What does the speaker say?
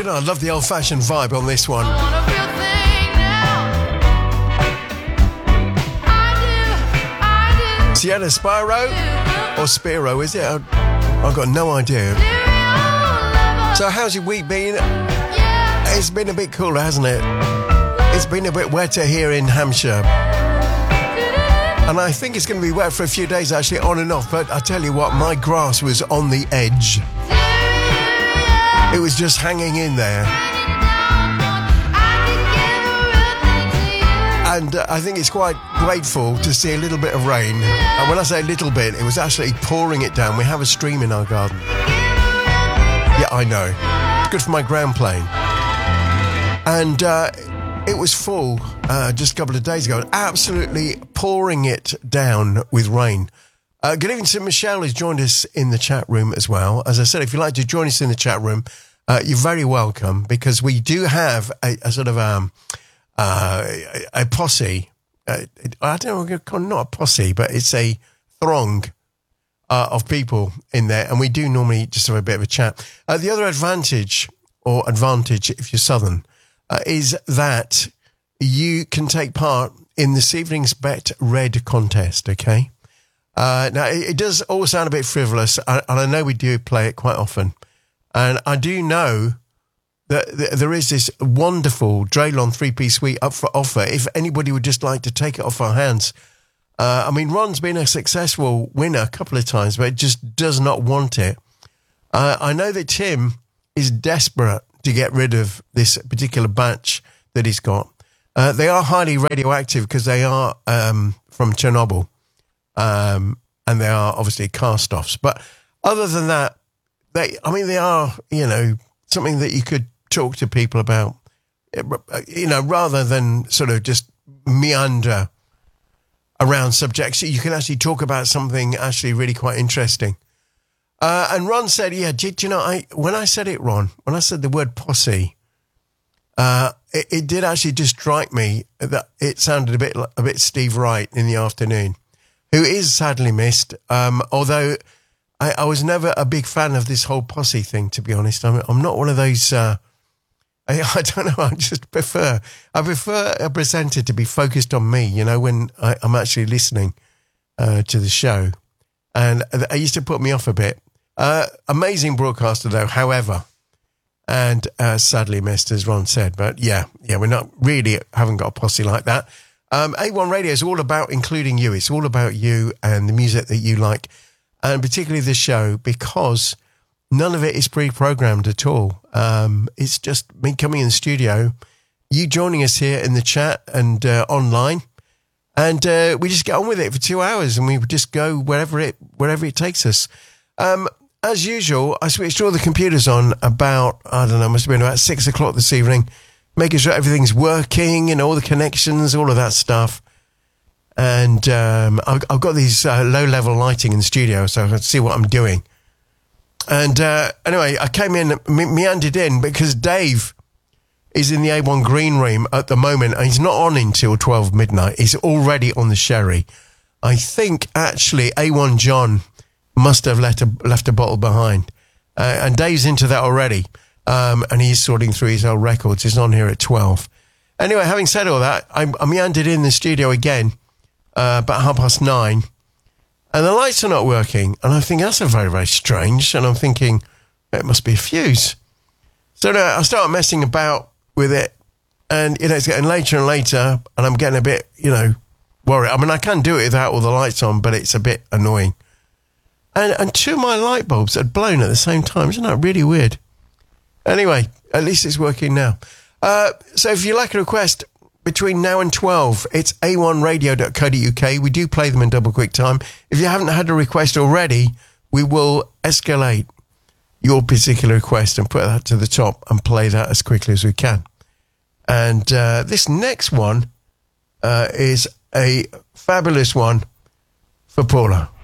you know, I love the old-fashioned vibe on this one. Sienna Spiro or Spiro, is it? I've got no idea. So how's your week been? It's been a bit cooler, hasn't it? It's been a bit wetter here in Hampshire. And I think it's going to be wet for a few days, actually, on and off. But I tell you what, my grass was on the edge. It was just hanging in there. And I think it's quite grateful to see a little bit of rain. And when I say a little bit, it was actually pouring it down. We have a stream in our garden. Yeah, I know. It's good for my ground plane. And it was full just a couple of days ago. Absolutely pouring it down with rain. Good evening to Michelle, who's joined us in the chat room as well. As I said, if you'd like to join us in the chat room, you're very welcome, because we do have a sort of a posse. I don't know, not a posse, but it's a throng of people in there, and we do normally just have a bit of a chat. The other advantage if you're Southern, is that you can take part in this evening's Bet Red contest, okay? Now, it does all sound a bit frivolous, and I know we do play it quite often. And I do know that there is this wonderful Draylon 3-piece suite up for offer if anybody would just like to take it off our hands. I mean, Ron's been a successful winner a couple of times, but just does not want it. I know that Tim is desperate to get rid of this particular batch that he's got. They are highly radioactive because they are from Chernobyl. And they are obviously cast-offs. But other than that, they are, you know, something that you could talk to people about, you know, rather than sort of just meander around subjects. You can actually talk about something actually really quite interesting. And Ron said, yeah, do you know, when I said it, Ron, when I said the word posse, it did actually just strike me that it sounded a bit Steve Wright in the afternoon, who is sadly missed, although I was never a big fan of this whole posse thing, to be honest. I'm not one of those, I don't know, I prefer a presenter to be focused on me, you know, when I'm actually listening to the show. And it used to put me off a bit. Amazing broadcaster, though, however, and sadly missed, as Ron said. But yeah, we're not really, haven't got a posse like that. A1 Radio is all about including you. It's all about you and the music that you like, and particularly this show, because none of it is pre-programmed at all. It's just me coming in the studio, you joining us here in the chat and online, and we just get on with it for 2 hours, and we just go wherever it takes us. As usual, I switched all the computers on about, I don't know, must have been about 6 o'clock this evening, making sure everything's working and all the connections, all of that stuff. And I've got these low-level lighting in the studio, so I can see what I'm doing. And anyway, I came in, meandered in, because Dave is in the A1 green room at the moment, and he's not on until 12 midnight. He's already on the sherry. I think, actually, A1 John must have left a bottle behind. And Dave's into that already. And he's sorting through his old records. He's on here at 12. Anyway, having said all that, I meandered in the studio again about 9:30. And the lights are not working. And I think that's a very, very strange. And I'm thinking, it must be a fuse. So I start messing about with it. And, you know, it's getting later and later. And I'm getting a bit, you know, worried. I mean, I can do it without all the lights on, but it's a bit annoying. And two of my light bulbs had blown at the same time. Isn't that really weird? Anyway, at least it's working now. So if you like a request between now and 12, it's a1radio.co.uk. We do play them in double quick time. If you haven't had a request already, we will escalate your particular request and put that to the top and play that as quickly as we can. And this next one is a fabulous one for Paula.